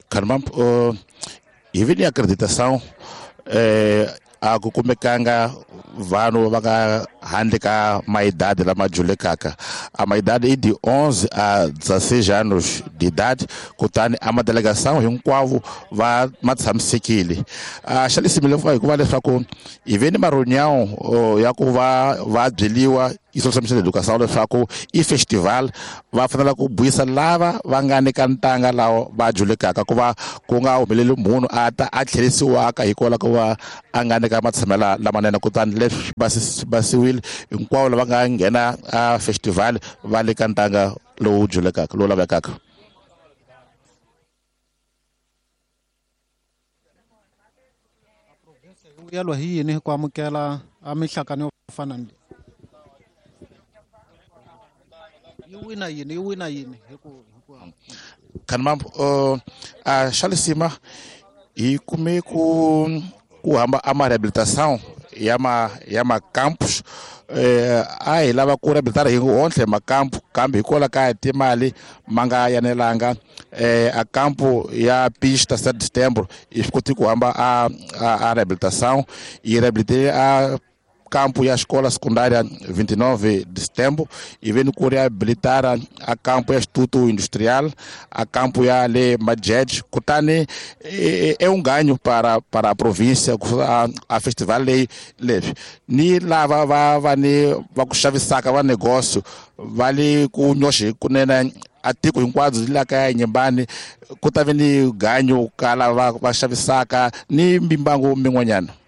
Caramba, hi vi ni acreditação a ku kumekanga vanhu va nga handle ka maidade lama julekaka. A maidade é de 11 a 16 anos de idade, kutani ama delegação hinkwavo va matshamisekile. Xa leswi hikuva leswaku hi ve ni marunião ya ku va byeliwa isolosamisha educação leswaku i festival va fanela ku buyisa lava va nga ni ka ntanga lawa va julekaka ku va ku nga humeleli munhu a ta a tlherisiwaka hikokwalaho ku va a nga ni ka matshamela lamanene, kutani leswi basiwile hinkwavo lava nga nghena a festival va le ka ntanga lowu julekaka lowu lavekaka. Vuyelwa hi yini ku amukela a mihlangano yo fana ni yi wina yini Kanmam a xalisima hi kume ku hamba ama reabilitação ya ma campos a hi lava ku reabilitar hi onhle macampo kambe hikokwalaho ka timali ma nga yanelanga a campo ya pista 7 de setembro hi swi koti ku hamba a reabilitação hi reabilitei a campo ya escola secundária 29 de setembro e vem ku reabilitar a campo ya Instituto Industrial, a campo ya le Majed, kutani é ganho para a província, a festival leve. Ni lava va ku xavisaka va negócio vale ku nyoxi kunene atiko hinkwabyo la kaya Nyembani ku ta ve ni ganyo ka lava va xavisaka ni mimbangu min'wanyana.